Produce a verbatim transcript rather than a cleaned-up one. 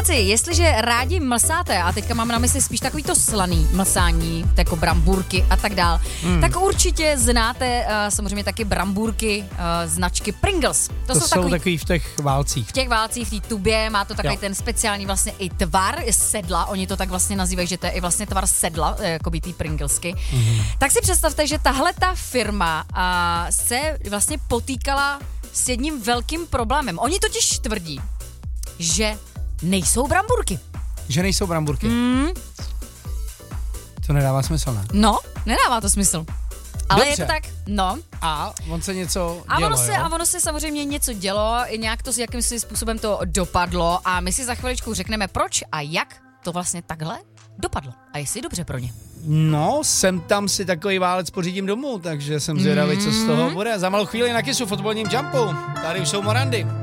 Diváci, jestliže rádi mlsáte, a teďka mám na mysli spíš takový to slaný mlsání, jako brambůrky a tak dál, mm. tak určitě znáte uh, samozřejmě taky brambůrky uh, značky Pringles. To, to jsou, jsou takový, takový v těch válcích. V těch válcích, v té tubě, má to takový jo. ten speciální vlastně i tvar sedla, oni to tak vlastně nazývají, že to je i vlastně tvar sedla, jako by ty Pringlesky. Mm. Tak si představte, že tahle ta firma uh, se vlastně potýkala s jedním velkým problémem. Oni totiž tvrdí, že nejsou brambůrky. Že nejsou brambůrky. Mm. To nedává smysl, ne? No, nedává to smysl. Ale Dobře. je to tak, no. A on se něco A dělo, ono se, jo? a ono se samozřejmě něco dělo, i nějak to s jakýmsi způsobem to dopadlo a my si za chviličku řekneme proč a jak to vlastně takhle dopadlo. A jestli dobře pro ně. No, sem tam si takový válec pořídím domů, takže jsem zvědavý, co z toho bude. Za malou chvíli na Kissu fotbalním jumpu. Tady už jsou Morandy.